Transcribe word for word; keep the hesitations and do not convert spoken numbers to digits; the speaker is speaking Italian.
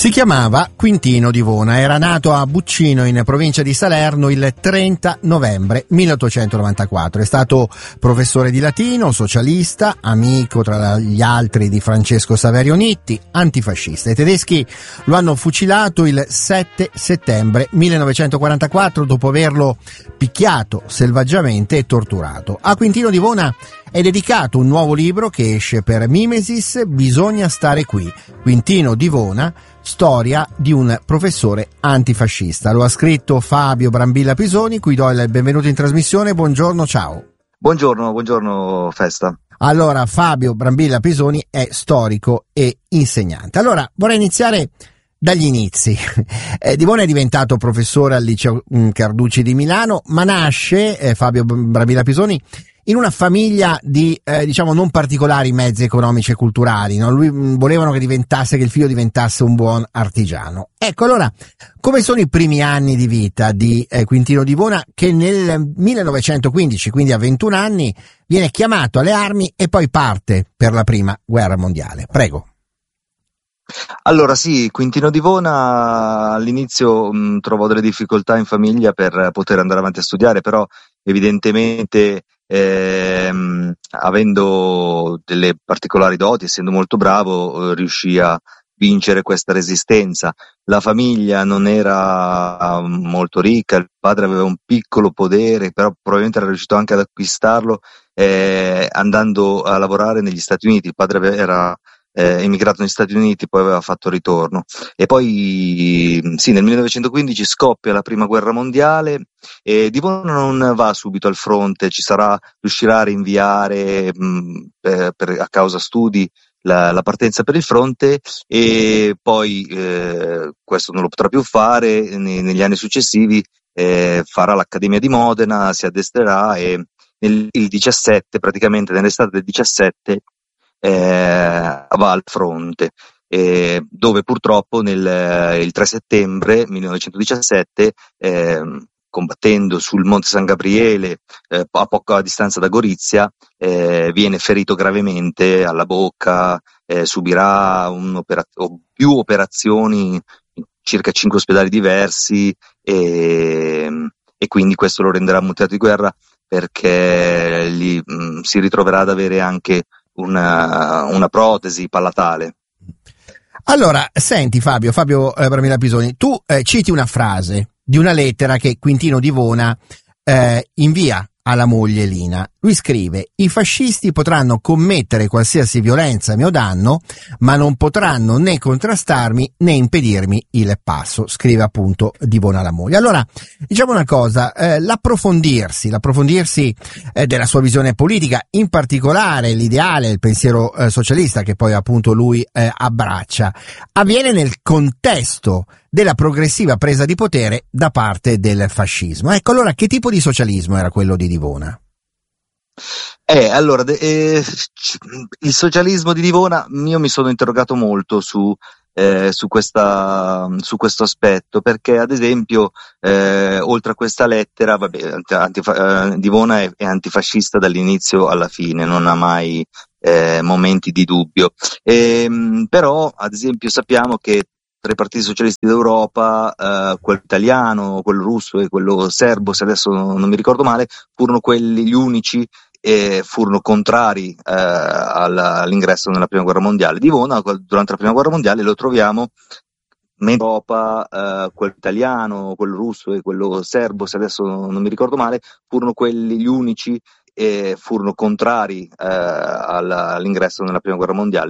Si chiamava Quintino Divona, era nato a Buccino in provincia di Salerno il trenta novembre milleottocentonovantaquattro. È stato professore di latino, socialista, amico tra gli altri di Francesco Saverio Nitti, antifascista. I tedeschi lo hanno fucilato il sette settembre millenovecentoquarantaquattro dopo averlo picchiato selvaggiamente e torturato. A Quintino Divona è dedicato un nuovo libro che esce per Mimesis, Bisogna stare qui. Quintino Divona, storia di un professore antifascista. Lo ha scritto Fabio Brambilla Pisoni, cui do il benvenuto in trasmissione. Buongiorno, ciao. Buongiorno, buongiorno Festa. Allora, Fabio Brambilla Pisoni è storico e insegnante. Allora, vorrei iniziare dagli inizi. Eh, Divona è diventato professore al liceo Carducci di Milano, ma nasce, eh, Fabio Brambilla Pisoni, in una famiglia di, eh, diciamo, non particolari mezzi economici e culturali, no? Lui mh, volevano che diventasse, che il figlio diventasse un buon artigiano. Ecco, allora, come sono i primi anni di vita di eh, Quintino Divona, che nel millenovecentoquindici, quindi a ventuno anni, viene chiamato alle armi e poi parte per la prima guerra mondiale? Prego. Allora sì, Quintino Divona all'inizio mh, trovò delle difficoltà in famiglia per poter andare avanti a studiare, però evidentemente ehm, avendo delle particolari doti, essendo molto bravo, eh, riuscì a vincere questa resistenza. La famiglia non era molto ricca, il padre aveva un piccolo podere, però probabilmente era riuscito anche ad acquistarlo eh, andando a lavorare negli Stati Uniti. Il padre era Eh, emigrato negli Stati Uniti, poi aveva fatto ritorno e poi sì, nel millenovecentoquindici scoppia la prima guerra mondiale e Divona non va subito al fronte, ci sarà, riuscirà a rinviare mh, per, per, a causa studi la, la partenza per il fronte e poi eh, questo non lo potrà più fare ne, negli anni successivi, eh, farà l'Accademia di Modena, si addestrerà e nel il diciassette, praticamente nell'estate del diciassette Eh, va al fronte, eh, dove purtroppo nel il tre settembre millenovecentodiciassette, eh, combattendo sul Monte San Gabriele, eh, a poca distanza da Gorizia, eh, viene ferito gravemente alla bocca, eh, subirà o più operazioni in circa cinque ospedali diversi e, e quindi questo lo renderà mutilato di guerra perché gli, mh, si ritroverà ad avere anche Una, una protesi palatale. Allora, senti Fabio, Fabio eh, Brambilla Pisoni, tu eh, citi una frase di una lettera che Quintino Divona eh, invia alla moglie Lina. Lui scrive: i fascisti potranno commettere qualsiasi violenza a mio danno, ma non potranno né contrastarmi né impedirmi il passo, scrive appunto Divona alla moglie. Allora, diciamo una cosa, eh, l'approfondirsi, l'approfondirsi eh, della sua visione politica, in particolare l'ideale, il pensiero eh, socialista che poi appunto lui eh, abbraccia, avviene nel contesto della progressiva presa di potere da parte del fascismo. Ecco, allora che tipo di socialismo era quello di Divona? Eh, allora, eh, il socialismo di Divona, io mi sono interrogato molto su, eh, su, questa, su questo aspetto, perché ad esempio, eh, oltre a questa lettera, vabbè, antifa- eh, Divona è, è antifascista dall'inizio alla fine, non ha mai eh, momenti di dubbio. E, però, ad esempio, sappiamo che tra i partiti socialisti d'Europa, eh, quello italiano, quello russo e quello serbo, se adesso non mi ricordo male, furono quelli gli unici e furono contrari eh, all'ingresso nella prima guerra mondiale. Divona durante la prima guerra mondiale lo troviamo in Europa, eh, quello italiano, quello russo e quello serbo, se adesso non mi ricordo male, furono quelli gli unici e furono contrari eh, all'ingresso nella prima guerra mondiale.